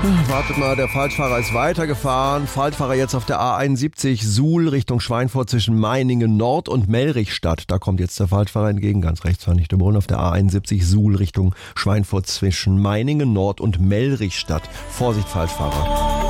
Wartet mal, der Falschfahrer ist weitergefahren. Falschfahrer jetzt auf der A71 Suhl Richtung Schweinfurt zwischen Meiningen Nord und Mellrichstadt. Da kommt jetzt der Falschfahrer entgegen, ganz rechts von Nichtebrunn auf der A71 Suhl Richtung Schweinfurt zwischen Meiningen Nord und Mellrichstadt. Vorsicht, Falschfahrer.